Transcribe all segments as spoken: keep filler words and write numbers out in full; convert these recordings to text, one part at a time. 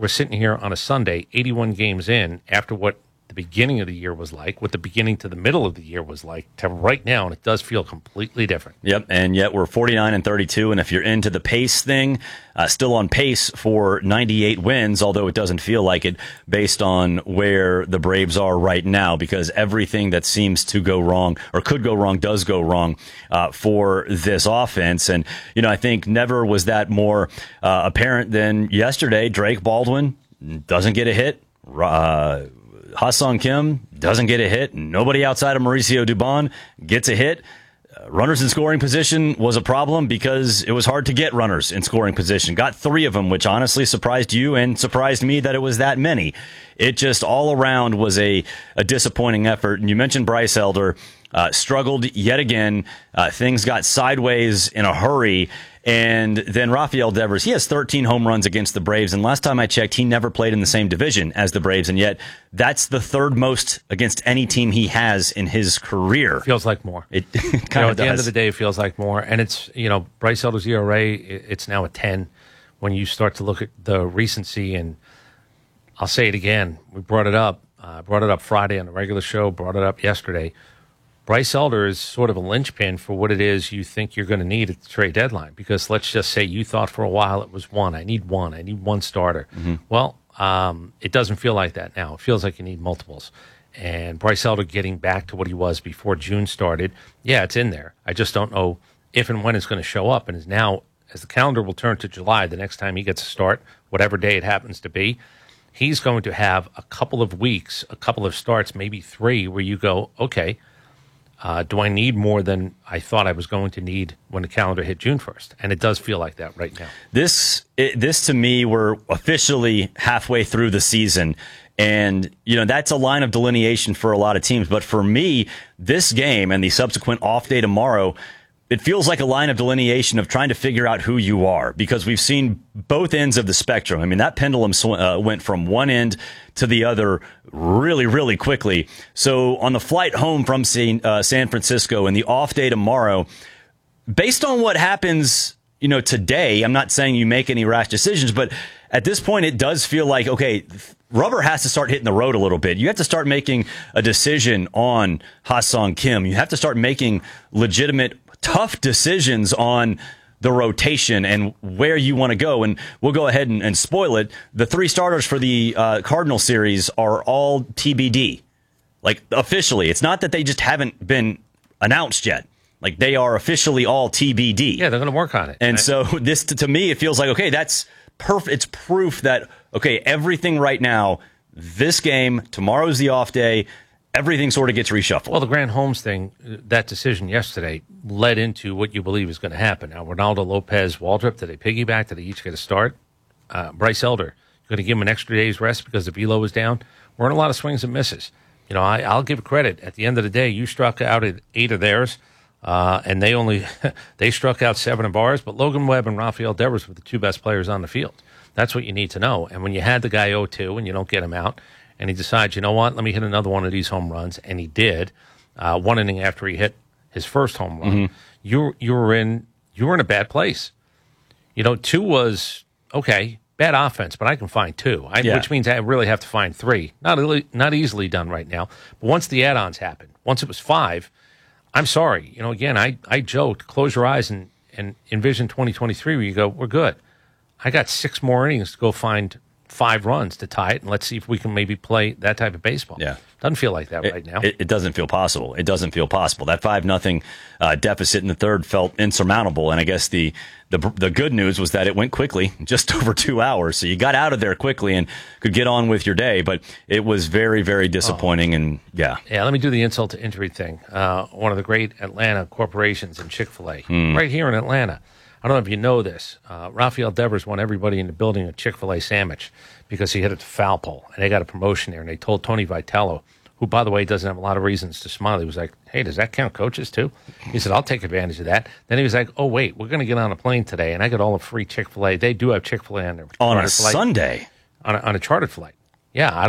we're sitting here on a Sunday, eighty-one games in, after what the beginning of the year was like, what the beginning to the middle of the year was like, to right now, and it does feel completely different. Yep, and yet we're forty-nine and thirty-two, and if you're into the pace thing, uh, still on pace for ninety-eight wins, although it doesn't feel like it based on where the Braves are right now, because everything that seems to go wrong or could go wrong does go wrong uh, for this offense. And, you know, I think never was that more uh, apparent than yesterday. Drake Baldwin doesn't get a hit. Uh, Ha-Seong Kim doesn't get a hit. Nobody outside of Mauricio Dubon gets a hit. Uh, runners in scoring position was a problem because it was hard to get runners in scoring position. Got three of them, which honestly surprised you and surprised me that it was that many. It just all around was a, a disappointing effort. And you mentioned Bryce Elder uh, struggled yet again. Uh, things got sideways in a hurry. And then Rafael Devers, he has thirteen home runs against the Braves. And last time I checked, he never played in the same division as the Braves. And yet that's the third most against any team he has in his career. Feels like more. It kind you know, of At does. the end of the day, it feels like more. And it's, you know, Bryce Elder's E R A, it's now a ten. When you start to look at the recency, and I'll say it again, we brought it up. I uh, brought it up Friday on the regular show, brought it up yesterday. Bryce Elder is sort of a linchpin for what it is you think you're going to need at the trade deadline. Because let's just say you thought for a while it was one. I need one. I need one starter. Mm-hmm. Well, um, it doesn't feel like that now. It feels like you need multiples. And Bryce Elder getting back to what he was before June started, yeah, it's in there. I just don't know if and when it's going to show up. And is now, as the calendar will turn to July, the next time he gets a start, whatever day it happens to be, he's going to have a couple of weeks, a couple of starts, maybe three, where you go, okay, Uh, do I need more than I thought I was going to need when the calendar hit June first? And it does feel like that right now. This, it, this to me, we're officially halfway through the season. And, you know, that's a line of delineation for a lot of teams. But for me, this game and the subsequent off day tomorrow, it feels like a line of delineation of trying to figure out who you are, because we've seen both ends of the spectrum. I mean, that pendulum sw- uh, went from one end to the other really, really quickly. So on the flight home from San, uh, San Francisco and the off day tomorrow, based on what happens, you know, today, I'm not saying you make any rash decisions, but at this point, it does feel like, okay, rubber has to start hitting the road a little bit. You have to start making a decision on Ha-Seong Kim. You have to start making legitimate, tough decisions on the rotation and where you want to go. And we'll go ahead and, and spoil it. The three starters for the uh, Cardinal series are all T B D. Like, officially. It's not that they just haven't been announced yet. Like, they are officially all T B D. Yeah, they're going to work on it. And I- so this, to, to me, it feels like, okay, that's perfect. It's proof that, okay, everything right now, this game, tomorrow's the off day, everything sort of gets reshuffled. Well, the Grant Holmes thing, that decision yesterday led into what you believe is going to happen. Now, Ronaldo, Lopez, Waldrop, did they piggyback? Did they each get a start? Uh, Bryce Elder, you're going to give him an extra day's rest because the velo was down? We're in a lot of swings and misses. You know, I, I'll give credit. At the end of the day, you struck out at eight of theirs, uh, and they only they struck out seven of ours. But Logan Webb and Rafael Devers were the two best players on the field. That's what you need to know. And when you had the guy oh two and you don't get him out, and he decides, you know what, let me hit another one of these home runs, and he did. Uh, one inning after he hit his first home run, mm-hmm. you you were in you were in a bad place. You know, two was okay, bad offense, but I can find two, I, yeah. which means I really have to find three. Not really, not easily done right now. But once the add-ons happened, once it was five, I'm sorry. You know, again, I I joked, close your eyes and and envision twenty twenty-three where you go, we're good. I got six more innings to go find five runs to tie it, and let's see if we can maybe play that type of baseball. Yeah. Doesn't feel like that it, right now. It, it doesn't feel possible. It doesn't feel possible. That five nothing uh, deficit in the third felt insurmountable, and I guess the, the the good news was that it went quickly, just over two hours. So you got out of there quickly and could get on with your day, but it was very, very disappointing, oh. and yeah. Yeah, let me do the insult to injury thing. Uh, one of the great Atlanta corporations in Chick-fil-A, hmm. right here in Atlanta. I don't know if you know this. Uh, Rafael Devers won everybody in the building a Chick-fil-A sandwich because he hit it to foul pole, and they got a promotion there. And they told Tony Vitello, who, by the way, doesn't have a lot of reasons to smile. He was like, hey, does that count coaches too? He said, I'll take advantage of that. Then he was like, oh, wait, we're going to get on a plane today, and I got all the free Chick-fil-A. They do have Chick-fil-A on their On a flight. Sunday? On a, on a chartered flight. Yeah, I don't know.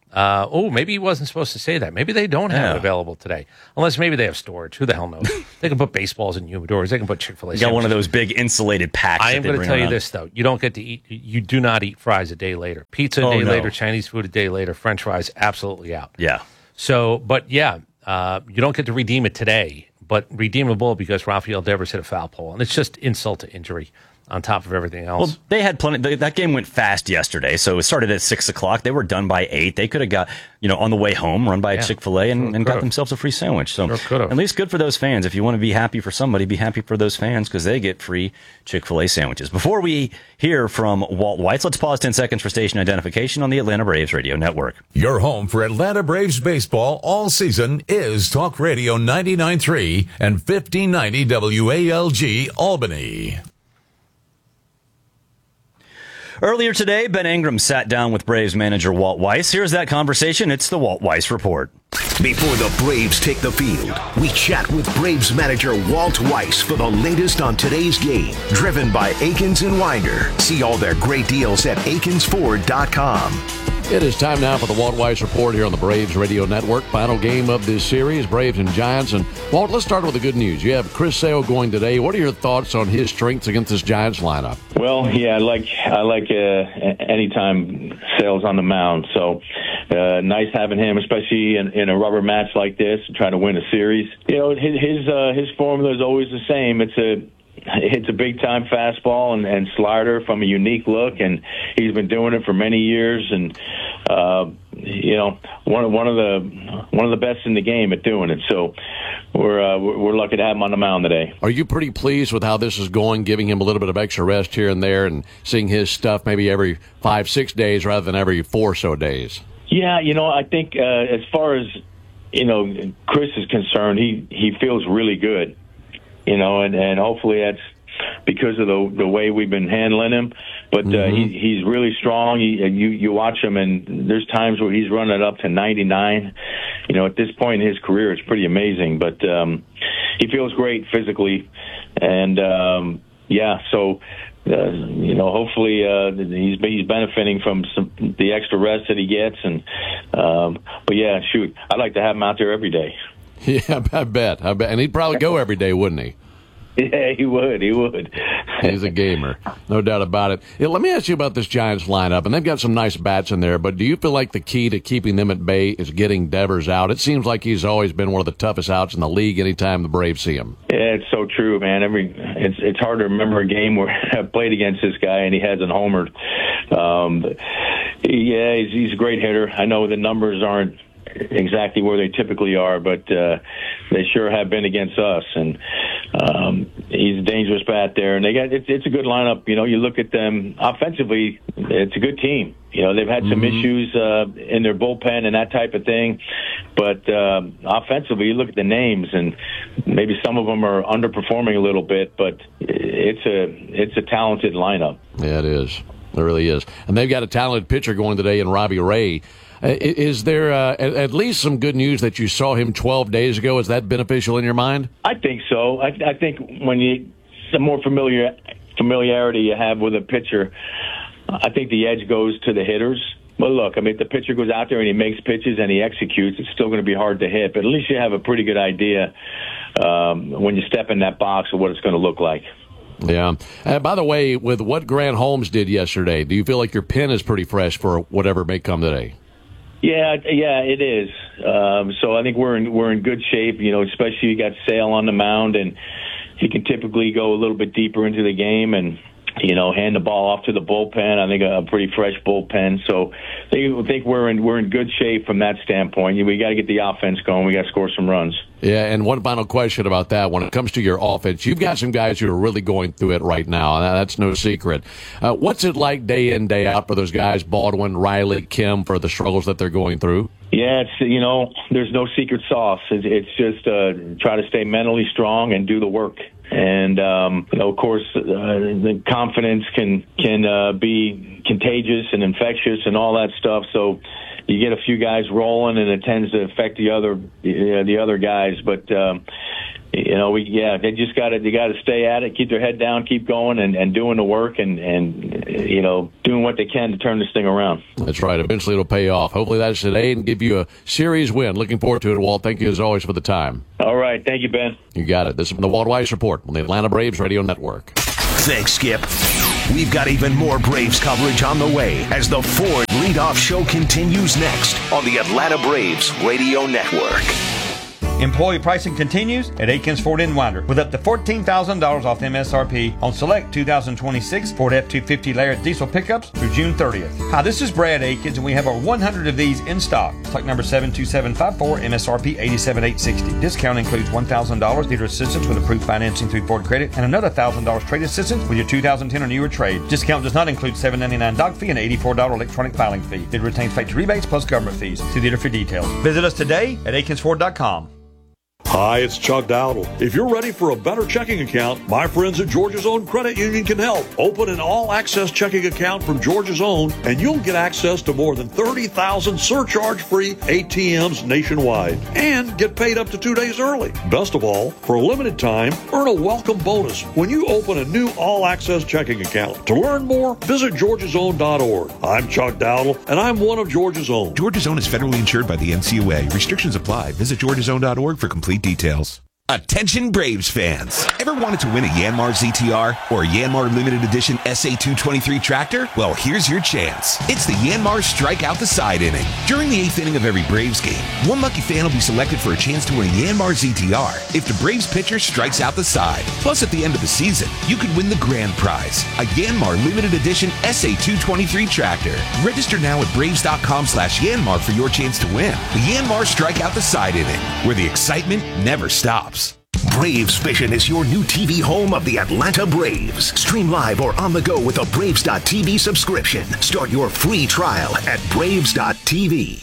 Uh, oh, maybe he wasn't supposed to say that. Maybe they don't have Yeah. it available today. Unless maybe they have storage. Who the hell knows? They can put baseballs in humidors. They can put Chick-fil-A You got one of those big insulated packs. I am going to tell you this, though. You don't get to eat, you do not eat fries a day later. Pizza a Oh, day no. later, Chinese food a day later, French fries absolutely out. Yeah. So, but yeah, uh, you don't get to redeem it today, but redeemable because Rafael Devers hit a foul pole. And it's just insult to injury on top of everything else. Well, they had plenty. They, that game went fast yesterday, so it started at six o'clock. They were done by eight. They could have got, you know, on the way home, run by a Yeah, Chick-fil-A and, sure and got could've. themselves a free sandwich. So Sure could've. at least good for those fans. If you want to be happy for somebody, be happy for those fans because they get free Chick-fil-A sandwiches. Before we hear from Walt Weiss, let's pause ten seconds for station identification on the Atlanta Braves Radio Network. Your home for Atlanta Braves baseball all season is Talk Radio ninety-nine point three and fifteen ninety W A L G Albany. Earlier today, Ben Ingram sat down with Braves manager Walt Weiss. Here's that conversation. It's the Walt Weiss Report. Before the Braves take the field, we chat with Braves manager Walt Weiss for the latest on today's game. Driven by Akins and Winder. See all their great deals at akins ford dot com. It is time now for the Walt Weiss Report here on the Braves Radio Network. Final game of this series, Braves and Giants. And Walt, let's start with the good news. You have Chris Sale going today. What are your thoughts on his strengths against this Giants lineup? Well, yeah, I like I like uh, anytime Sale's on the mound. So uh, nice having him, especially in, in a rubber match like this, trying to win a series. You know, his his, uh, his formula is always the same. It's a It's a big-time fastball and, and slider from a unique look, and he's been doing it for many years. And uh, you know, one one of the one of the best in the game at doing it. So we're uh, we're lucky to have him on the mound today. Are you pretty pleased with how this is going, giving him a little bit of extra rest here and there, and seeing his stuff maybe every five, six days rather than every four or so days? Yeah, you know, I think uh, as far as you know, Chris is concerned, he he feels really good. You know, and, and hopefully that's because of the the way we've been handling him. But uh, mm-hmm. he he's really strong. He, you you watch him, and there's times where he's running up to ninety-nine. You know, at this point in his career, it's pretty amazing. But um, he feels great physically, and um, yeah, so. Uh, you know, hopefully uh, he's he's benefiting from some, the extra rest that he gets, and um, but yeah, shoot, I'd like to have him out there every day. Yeah, I bet. I bet, and he'd probably go every day, wouldn't he? Yeah, he would. He would. He's a gamer, no doubt about it. Yeah, let me ask you about this Giants lineup, and they've got some nice bats in there. But do you feel like the key to keeping them at bay is getting Devers out? It seems like he's always been one of the toughest outs in the league. Anytime the Braves see him. Yeah, it's so true, man. Every it's it's hard to remember a game where I've played against this guy and he hasn't homered. Um, yeah, he's, he's a great hitter. I know the numbers aren't exactly where they typically are, but uh, they sure have been against us. And um, he's a dangerous bat there. And they got it's, it's a good lineup. You know, you look at them offensively, it's a good team. You know, they've had some mm-hmm. issues uh, in their bullpen and that type of thing. But uh, offensively, you look at the names, and maybe some of them are underperforming a little bit. But it's a it's a talented lineup. Yeah, it is. It really is. And they've got a talented pitcher going today in Robbie Ray. Uh, is there uh, at, at least some good news that you saw him twelve days ago? Is that beneficial in your mind? I think so. I, I think when you the more familiar familiarity you have with a pitcher, I think the edge goes to the hitters. But look, I mean, if the pitcher goes out there and he makes pitches and he executes, it's still going to be hard to hit. But at least you have a pretty good idea um, when you step in that box of what it's going to look like. Yeah. Uh, by the way, with what Grant Holmes did yesterday, do you feel like your pen is pretty fresh for whatever may come today? Yeah, yeah, it is. Um, so I think we're in we're in good shape. You know, especially you got Sale on the mound, and he can typically go a little bit deeper into the game and, you know, hand the ball off to the bullpen. I think a, a pretty fresh bullpen. So I think we're in we're in good shape from that standpoint. We got to get the offense going. We got to score some runs. Yeah, and one final question about that. When it comes to your offense, you've got some guys who are really going through it right now. That's no secret. Uh, what's it like day in, day out for those guys, Baldwin, Riley, Kim, for the struggles that they're going through? Yeah, it's, you know, there's no secret sauce. It's, it's just uh, try to stay mentally strong and do the work. And, um, you know, of course, uh, the confidence can can uh, be contagious and infectious and all that stuff. So you get a few guys rolling, and it tends to affect the other uh, the other guys. But um, you know, we yeah, they just got to they got to stay at it, keep their head down, keep going, and, and doing the work, and and you know, doing what they can to turn this thing around. That's right. Eventually, it'll pay off. Hopefully, that's today and give you a series win. Looking forward to it, Walt. Thank you as always for the time. All right, thank you, Ben. You got it. This is the Walt Weiss Report on the Atlanta Braves Radio Network. Thanks, Skip. We've got even more Braves coverage on the way as the Ford Leadoff Show continues next on the Atlanta Braves Radio Network. Employee pricing continues at Aikens Ford in Winder with up to fourteen thousand dollars off M S R P on select two thousand twenty-six Ford F two fifty Layered diesel pickups through June thirtieth. Hi, this is Brad Aikens, and we have over one hundred of these in stock. Select number seven two seven five four, M S R P eighty-seven thousand eight hundred sixty. Discount includes one thousand dollars dealer assistance with approved financing through Ford Credit and another one thousand dollars trade assistance with your two thousand ten or newer trade. Discount does not include seven ninety-nine doc fee and eighty-four dollars electronic filing fee. It retains factory rebates plus government fees. See dealer for details. Visit us today at Aikens Ford dot com. Hi, it's Chuck Dowdle. If you're ready for a better checking account, my friends at Georgia's Own Credit Union can help. Open an all-access checking account from Georgia's Own, and you'll get access to more than thirty thousand surcharge-free A T Ms nationwide, and get paid up to two days early. Best of all, for a limited time, earn a welcome bonus when you open a new all-access checking account. To learn more, visit georgias own dot org. I'm Chuck Dowdle, and I'm one of Georgia's Own. Georgia's Own is federally insured by the N C U A. Restrictions apply. Visit georgias own dot org for complete details. Attention Braves fans. Ever wanted to win a Yanmar Z T R or a Yanmar Limited Edition S A two twenty-three tractor? Well, here's your chance. It's the Yanmar Strike Out the Side inning. During the eighth inning of every Braves game, one lucky fan will be selected for a chance to win a Yanmar Z T R if the Braves pitcher strikes out the side. Plus, at the end of the season, you could win the grand prize, a Yanmar Limited Edition S A two twenty-three tractor. Register now at braves dot com slash Yanmar for your chance to win the Yanmar Strike Out the Side inning, where the excitement never stops. Braves Vision is your new T V home of the Atlanta Braves. Stream live or on the go with a Braves dot T V subscription. Start your free trial at braves dot T V.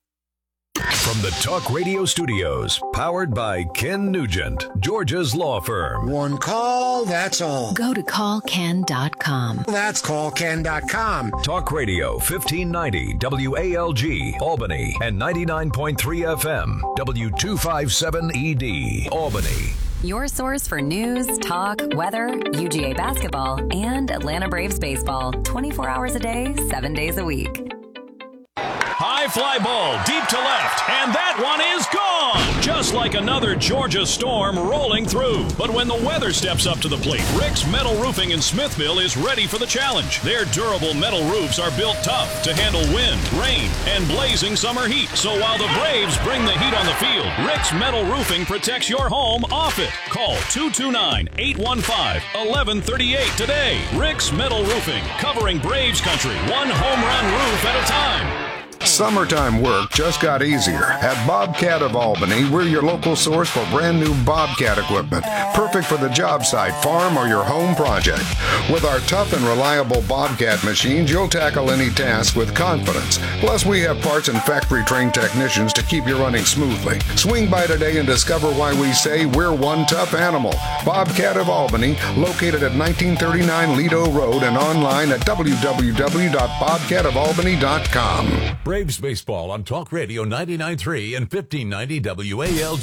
From the Talk Radio Studios, powered by Ken Nugent, Georgia's law firm. One call, that's all. Go to call ken dot com. That's call ken dot com. Talk Radio fifteen ninety W A L G, Albany, and ninety-nine point three F M, W two fifty-seven E D, Albany. Your source for news, talk, weather, U G A basketball, and Atlanta Braves baseball. twenty-four hours a day, seven days a week. High fly ball deep to left, and that one is gone! Just like another Georgia storm rolling through. But when the weather steps up to the plate, Rick's Metal Roofing in Smithville is ready for the challenge. Their durable metal roofs are built tough to handle wind, rain, and blazing summer heat. So while the Braves bring the heat on the field, Rick's Metal Roofing protects your home off it. Call two two nine, eight one five, one one three eight today. Rick's Metal Roofing, covering Braves country, one home run roof at a time. Summertime work just got easier. At Bobcat of Albany, we're your local source for brand new Bobcat equipment, perfect for the job site, farm, or your home project. With our tough and reliable Bobcat machines, you'll tackle any task with confidence. Plus, we have parts and factory-trained technicians to keep you running smoothly. Swing by today and discover why we say we're one tough animal. Bobcat of Albany, located at nineteen thirty-nine Lido Road and online at w w w dot bobcat of albany dot com. Braves baseball on Talk Radio ninety-nine point three and fifteen ninety W A L G.